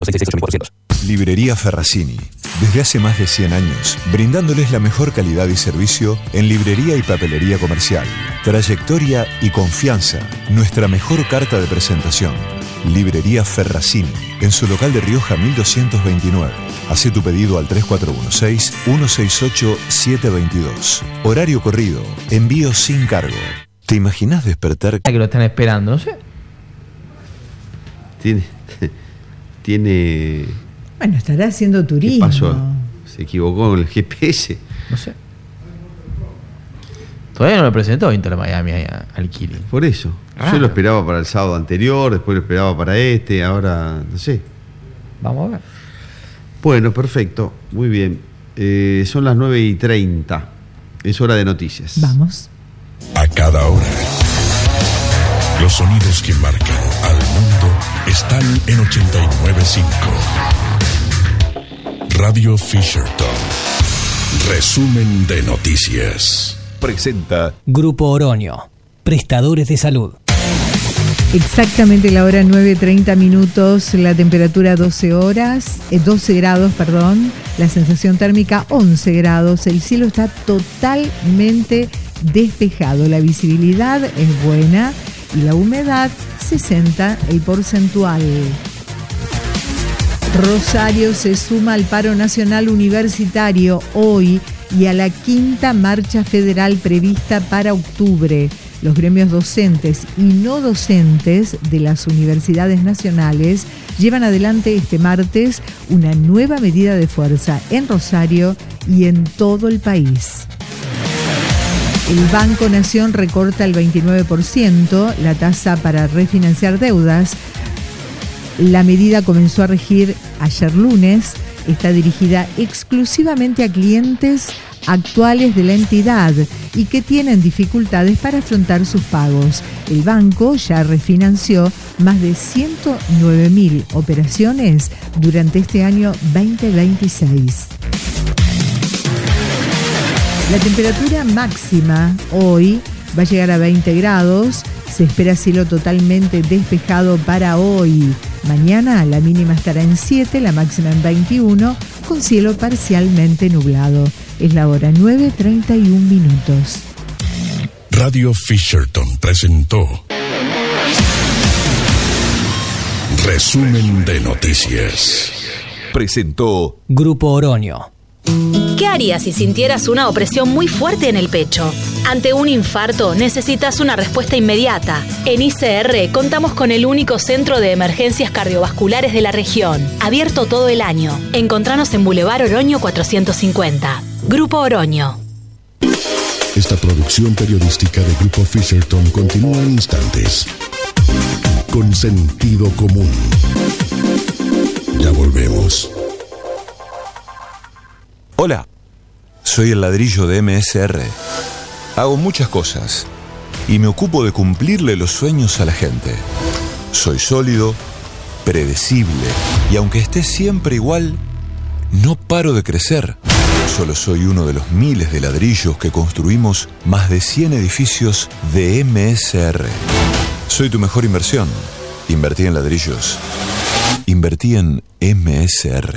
Librería Ferracini. Desde hace más de 100 años, brindándoles la mejor calidad y servicio en librería y papelería comercial. Trayectoria y confianza, nuestra mejor carta de presentación. Librería Ferracini, en su local de Rioja 1229. Hacé tu pedido al 3416-168-722. Horario corrido, envío sin cargo. ¿Te imaginas despertar? Que lo están esperando, no sé. Tiene... Bueno, estará haciendo turismo. ¿Qué pasó? ¿Se equivocó con el GPS? No sé. Todavía no lo presentó Inter Miami al Kili. Por eso. Raro. Yo lo esperaba para el sábado anterior, después lo esperaba para ahora no sé. Vamos a ver. Bueno, perfecto. Muy bien. Son las 9:30. Es hora de noticias. Vamos. A cada hora. Los sonidos que marcan al mundo están en 89.5. Radio Fisherton. Resumen de noticias. Presenta Grupo Oroño, prestadores de salud. Exactamente la hora 9:30, la temperatura 12 grados, la sensación térmica 11 grados, el cielo está totalmente despejado, la visibilidad es buena y la humedad 60 el porcentual. Rosario se suma al paro nacional universitario hoy y a la 5ª marcha federal prevista para octubre. Los gremios docentes y no docentes de las universidades nacionales llevan adelante este martes una nueva medida de fuerza en Rosario y en todo el país. El Banco Nación recorta el 29% la tasa para refinanciar deudas. La medida comenzó a regir ayer lunes. Está dirigida exclusivamente a clientes actuales de la entidad y que tienen dificultades para afrontar sus pagos. El banco ya refinanció más de 109.000 operaciones durante este año 2026. La temperatura máxima hoy va a llegar a 20 grados. Se espera cielo totalmente despejado para hoy. Mañana la mínima estará en 7, la máxima en 21, con cielo parcialmente nublado. Es la hora 9:31. Radio Fisherton presentó Resumen de noticias. presentó Grupo Oroño. ¿Qué harías si sintieras una opresión muy fuerte en el pecho? Ante un infarto necesitas una respuesta inmediata. En ICR contamos con el único centro de emergencias cardiovasculares de la región, abierto todo el año. Encontranos en Boulevard Oroño 450. Grupo Oroño. Esta producción periodística de Grupo Fisherton continúa en instantes. Con sentido común. Ya volvemos. Hola, soy el ladrillo de MSR. Hago muchas cosas y me ocupo de cumplirle los sueños a la gente. Soy sólido, predecible y aunque esté siempre igual, no paro de crecer. Solo soy uno de los miles de ladrillos que construimos más de 100 edificios de MSR. Soy tu mejor inversión. Invertí en ladrillos. Invertí en MSR.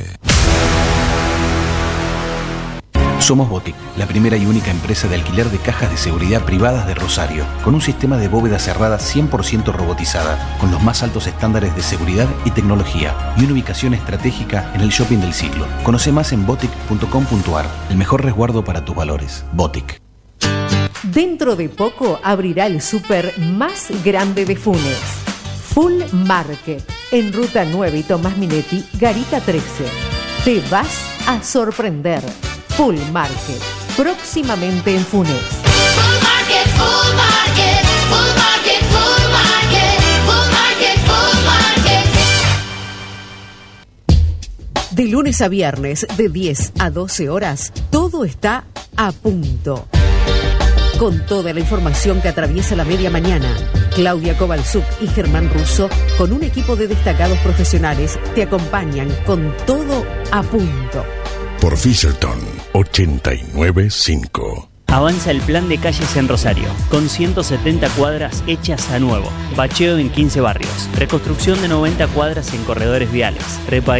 Somos Botic, la primera y única empresa de alquiler de cajas de seguridad privadas de Rosario, con un sistema de bóveda cerrada 100% robotizada, con los más altos estándares de seguridad y tecnología, y una ubicación estratégica en el shopping del siglo. Conoce más en botic.com.ar, el mejor resguardo para tus valores. Botic. Dentro de poco abrirá el súper más grande de Funes. Full Market, en Ruta 9 y Tomás Minetti, Garita 13. Te vas a sorprender. Full Market, próximamente en Funes. Full Market, Full Market, Full Market, Full Market, Full Market, Full Market. De lunes a viernes, de 10 a 12 horas, todo está a punto. Con toda la información que atraviesa la media mañana, Claudia Kovalchuk y Germán Russo, con un equipo de destacados profesionales, te acompañan con todo a punto. Por Fisherton 89.5. Avanza el plan de calles en Rosario, con 170 cuadras hechas a nuevo, bacheo en 15 barrios, reconstrucción de 90 cuadras en corredores viales,